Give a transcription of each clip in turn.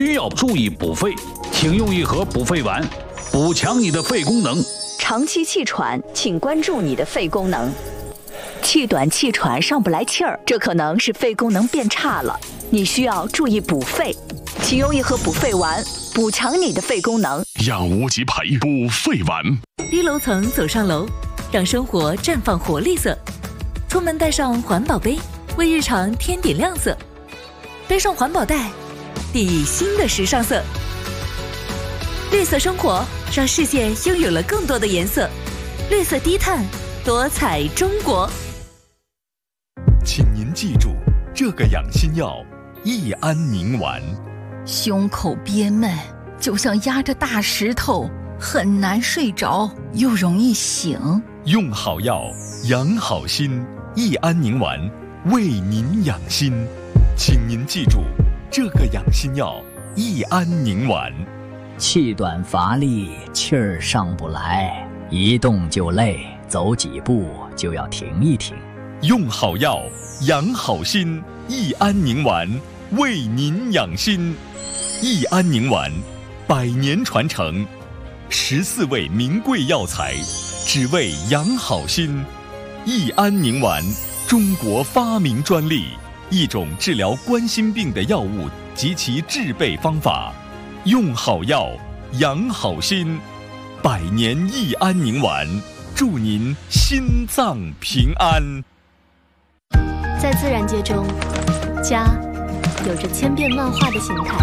需要注意补肺，请用一盒补肺丸，补强你的肺功能。 长期气喘，请关注你的肺功能。气短气喘上不来气儿，这可能是肺功能变差了，你需要注意补肺，请用一盒补肺丸，补强你的肺功能。 养无极培补肺丸。 低楼层走上楼，让生活绽放活力色。出门带上环保杯，为日常添点亮色。背上环保袋，递新的时尚色。绿色生活，让世界拥有了更多的颜色。绿色低碳，多彩中国。 请您记住，这个养心药益安宁丸。 胸口憋闷，就像压着大石头，很难睡着，又容易醒。 用好药，养好心，益安宁丸为您养心。请您记住，这个养心药益安宁丸。 气短乏力，气儿上不来，一动就累，走几步就要停一停。 用好药，养好心，益安宁丸为您养心。益安宁丸100年传承，14味名贵药材，只为养好心。益安宁丸，中国发明专利，一种治疗冠心病的药物及其制备方法。用好药，养好心，100年益安宁丸，祝您心脏平安。 在自然界中，家有着千变万化的形态。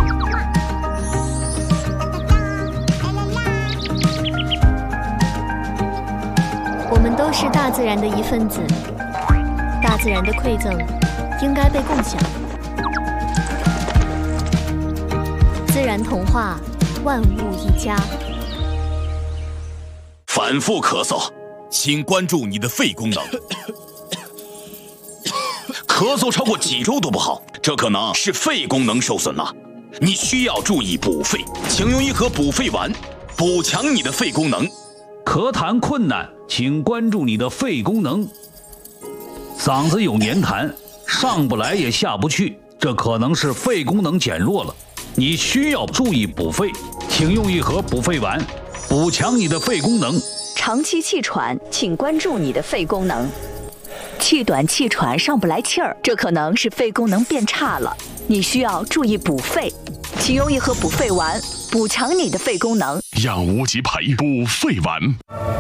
我们都是大自然的一份子，大自然的馈赠应该被共享。自然童话，万物一家。 反复咳嗽，请关注你的肺功能。咳嗽超过几周都不好，这可能是肺功能受损了。你需要注意补肺，请用一盒补肺丸，补强你的肺功能。 咳痰困难，请关注你的肺功能。嗓子有黏痰，上不来也下不去，这可能是肺功能减弱了。你需要注意补肺，请用一盒补肺丸，补强你的肺功能。 长期气喘，请关注你的肺功能。气短气喘上不来气儿，这可能是肺功能变差了，你需要注意补肺，请用一盒补肺丸，补强你的肺功能。 养无极培补肺丸。